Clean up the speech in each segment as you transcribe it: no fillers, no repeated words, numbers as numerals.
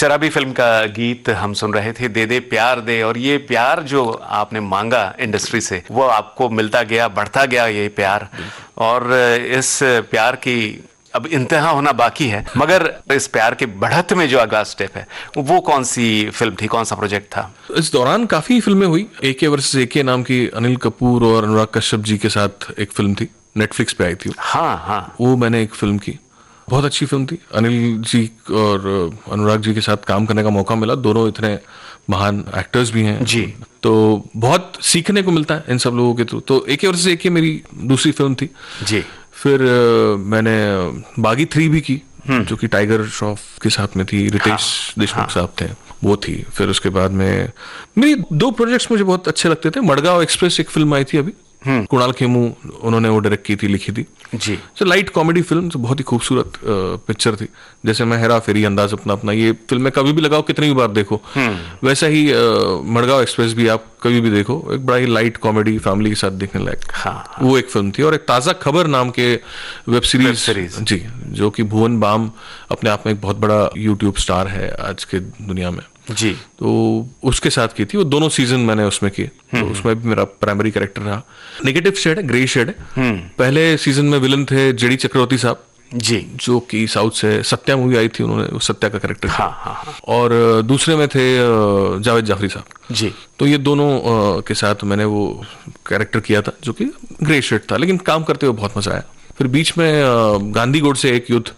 शराबी फिल्म का गीत हम सुन रहे थे, दे दे प्यार दे। और ये प्यार जो आपने मांगा इंडस्ट्री से, वो आपको मिलता गया, बढ़ता गया ये प्यार। और इस प्यार की अब इंतहा होना बाकी है, मगर इस प्यार के बढ़त में जो अगला स्टेप है वो कौन सी फिल्म थी, कौन सा प्रोजेक्ट था? इस दौरान काफी फिल्में हुई। एके वर्सेस एके नाम की अनिल कपूर और अनुराग कश्यप जी के साथ एक फिल्म थी, नेटफ्लिक्स पे आई थी। हाँ हाँ, वो मैंने एक फिल्म की, बहुत अच्छी फिल्म थी। अनिल जी और अनुराग जी के साथ काम करने का मौका मिला, दोनों इतने महान एक्टर्स भी हैं जी, तो बहुत सीखने को मिलता है इन सब लोगों के थ्रू। तो एके वर्सेस एके मेरी दूसरी फिल्म थी जी। फिर मैंने बागी 3 भी की, जो कि टाइगर श्रॉफ के साथ में थी, रितेश देशमुख साहब थे, वो थी। फिर उसके बाद में मेरी 2 प्रोजेक्ट्स मुझे बहुत अच्छे लगते थे। मडगांव एक्सप्रेस एक फिल्म आई थी अभी, कुणाल खेमू उन्होंने वो डायरेक्ट की थी, लिखी थी जी। तो लाइट कॉमेडी फिल्म, तो बहुत ही खूबसूरत पिक्चर थी। जैसे मैं हेरा फेरी, अंदाज अपना अपना, ये फिल्में कभी भी लगाओ, कितनी भी बार देखो, वैसा ही मडगांव एक्सप्रेस भी आप कभी भी देखो, एक बड़ा ही लाइट कॉमेडी, फैमिली के साथ देखने लायक। हाँ। वो एक फिल्म थी। और एक ताज़ा खबर नाम के वेब सीरीज जी, जो कि भुवन बाम अपने आप में एक बहुत बड़ा यूट्यूब स्टार है आज के दुनिया में जी, तो उसके साथ की थी। वो दोनों सीजन मैंने उसमें किए, तो उसमें भी मेरा प्राइमरी कैरेक्टर रहा। नेगेटिव शेड है, ग्रे शेड है। पहले सीजन में विलन थे जेडी चक्रवर्ती साहब जी, जो कि साउथ से सत्या मूवी आई थी, उन्होंने सत्या का कैरेक्टर किया। हाँ। और दूसरे में थे जावेद जाफरी साहब जी। तो ये दोनों के साथ मैंने वो कैरेक्टर किया था जो कि ग्रे शेड था, लेकिन काम करते हुए बहुत मजा आया। फिर बीच में गांधी गोड से एक युद्ध,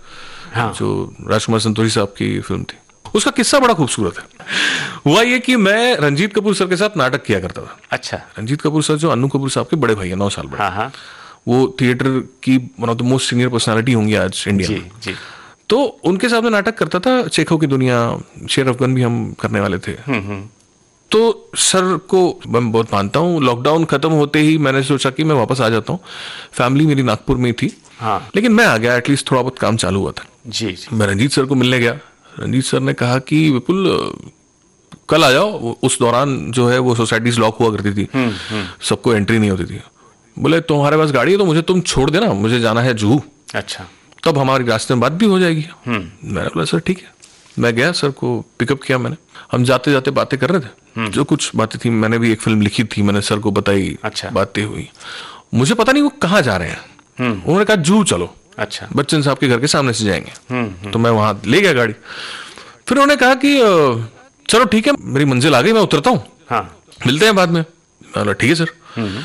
जो राजकुमार संतोषी साहब की फिल्म थी, उसका किस्सा बड़ा खूबसूरत है। हुआ ये कि मैं रंजीत कपूर सर के साथ नाटक किया करता था। अच्छा। रंजीत कपूर सर जो अन्नू कपूर साहब के बड़े भाई हैं, 9 साल बड़े। हाँ। वो थिएटर की one of the most senior personality होंगी आज इंडिया में। जी। तो उनके साथ में नाटक करता था। चेखों की दुनिया, शेर अफगान भी हम करने वाले थे। तो सर को मैं बहुत मानता हूँ। लॉकडाउन खत्म होते ही मैंने सोचा कि मैं वापस आ जाता हूँ। फैमिली मेरी नागपुर में थी, लेकिन मैं आ गया, एटलीस्ट थोड़ा बहुत काम चालू हुआ था। जी। मैं रंजीत सर को मिलने गया। रंजीत सर ने कहा कि विपुल कल आ जाओ। उस दौरान जो है वो सोसाइटीज लॉक हुआ करती थी, सबको एंट्री नहीं होती थी। बोले तुम्हारे पास गाड़ी है तो मुझे तुम छोड़ देना, मुझे जाना है जुहू। अच्छा। तब हमारी रास्ते में बात भी हो जाएगी। मैंने बोला सर ठीक है। मैं गया, सर को पिकअप किया मैंने। हम जाते जाते बातें कर रहे थे, जो कुछ बातें थी, मैंने भी एक फिल्म लिखी थी, मैंने सर को बताई। अच्छा। बातें हुई। मुझे पता नहीं वो कहाँ जा रहे हैं। उन्होंने कहा जुहू चलो। अच्छा। बच्चन साहब के घर के सामने से जाएंगे। तो मैं वहां ले गया गाड़ी। फिर उन्होंने कहा कि चलो ठीक है, मेरी मंजिल आ गई, मैं उतरता हूँ, मिलते हैं बाद में। मैं बोला ठीक है सर।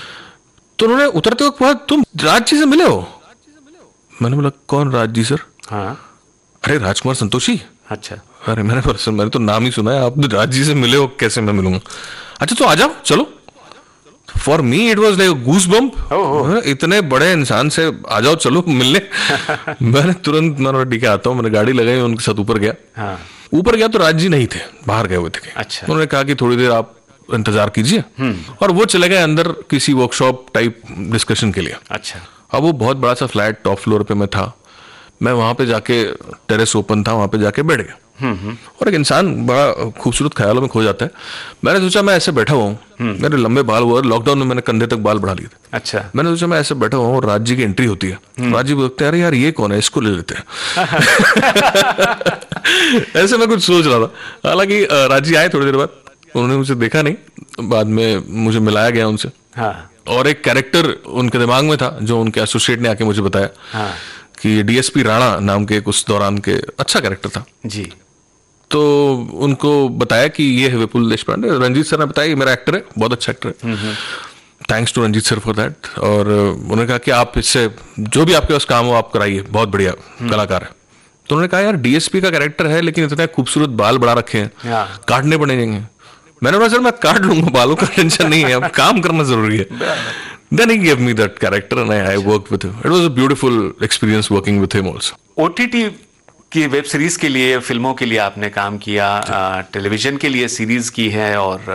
तो उन्होंने उतरते वक्त कहा तुम राज जी से मिले हो? मैंने बोला कौन राज जी सर? अरे राजकुमार संतोषी। अच्छा। अरे मैंने बोला सर मैंने तो नाम ही सुना है, आप राज जी से मिले हो, कैसे मैं मिलूंगा? अच्छा तो आ जाओ चलो। For me it was like goose bump. इतने बड़े इंसान से आ जाओ चलो मिलने। मैंने तुरंत, मैंने ठीक है आता हूँ, मैंने गाड़ी लगाई, उनके साथ ऊपर गया। ऊपर गया तो राज जी नहीं थे, बाहर गए हुए थे। अच्छा। उन्होंने कहा कि थोड़ी देर आप इंतजार कीजिए, और वो चले गए अंदर किसी वर्कशॉप टाइप डिस्कशन के लिए। अच्छा। अब वो बहुत बड़ा सा फ्लैट टॉप फ्लोर पे मैं था। मैं वहां पे जाके, टेरेस ओपन था, वहां पे जाके बैठ गया। और एक इंसान बड़ा खूबसूरत ख्यालों में खो जाता है। मैंने सोचा मैं ऐसे बैठा हुआ हूँ, मेरे लंबे बाल हुआ, लॉकडाउन में मैंने कंधे तक बाल बढ़ा लिए थे। अच्छा। मैंने सोचा मैं ऐसे बैठा हुआ हूँ, राज जी की एंट्री होती है। राज जी बोलते हैं अरे यार ये कौन है, इसको ले लेते हैं। ऐसे मैं कुछ सोच रहा था। हालांकि राज जी आए थोड़ी देर बाद, उन्होंने मुझे देखा नहीं, बाद में मुझे मिलाया गया उनसे। और एक कैरेक्टर उनके दिमाग में था जो उनके एसोसिएट ने आके मुझे बताया कि डीएसपी राणा नाम के उस दौरान के अच्छा कैरेक्टर था जी। तो उनको बताया कि ये है विपुल देशपांडे। रंजीत सर ने बताया कि मेरा एक्टर है, बहुत अच्छा एक्टर है। Thanks to Ranjit sir for that. और उन्होंने कहा कि आप इससे जो भी आपके पास काम हो आप कराइए, बहुत बढ़िया कलाकार है। तो उन्होंने कहा यार डीएसपी का कैरेक्टर है, लेकिन इतने खूबसूरत बाल बढ़ा रखे हैं, काटने पड़ेंगे। मैंने बोला सर मैं काट लूंगा, बालों का टेंशन नहीं है, अब काम करना जरूरी है। Then he gave me that character and I worked with him. It was a beautiful experience working with him also. OTT की वेब सीरीज के लिए, फिल्मों के लिए आपने काम किया, टेलीविजन के लिए सीरीज की है, और